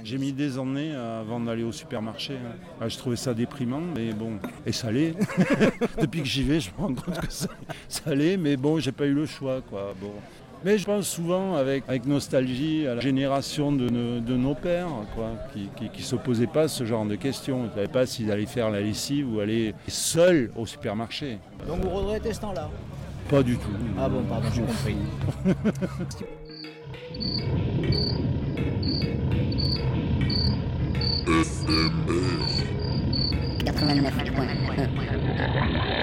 J'ai mis des années avant d'aller au supermarché. Je trouvais ça déprimant, mais bon. Et ça l'est. Depuis que j'y vais, je me rends compte que ça l'est, mais bon, j'ai pas eu le choix, quoi. Bon. Mais je pense souvent avec nostalgie à la génération de nos pères, quoi, qui s'opposaient pas à ce genre de questions. Ils ne savaient pas s'ils allaient faire la lessive ou aller seuls au supermarché. Donc vous regrettez ce temps-là? Pas du tout. Ah bon, pardon, j'ai compris. FMR 89.1